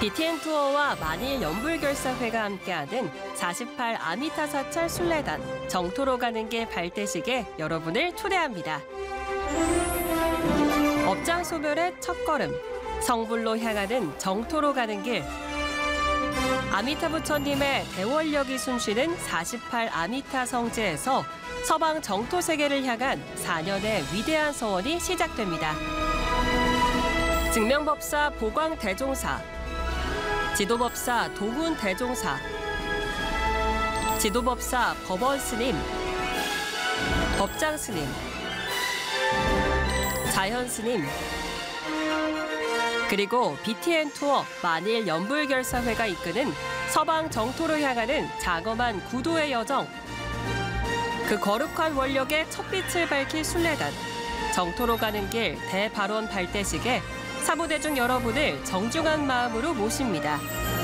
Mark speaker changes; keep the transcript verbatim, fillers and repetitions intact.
Speaker 1: 비티엔 투어와 만일 연불결사회가 함께하는 사십팔 아미타 사찰 순례단 정토로 가는 길 발대식에 여러분을 초대합니다. 업장소멸의 첫걸음, 성불로 향하는 정토로 가는 길. 아미타 부처님의 대원력이 숨쉬는 사십팔 아미타 성지에서 서방 정토 세계를 향한 사 년의 위대한 서원이 시작됩니다. 증명법사 보광대종사, 지도법사 도군대종사, 지도법사 법원스님, 법장스님, 자현스님, 그리고 비티엔 투어 만일 연불결사회가 이끄는 서방 정토로 향하는 장엄한 구도의 여정. 그 거룩한 원력의 첫빛을 밝힐 순례단, 정토로 가는 길 대발원 발대식에 사무대중 여러분을 정중한 마음으로 모십니다.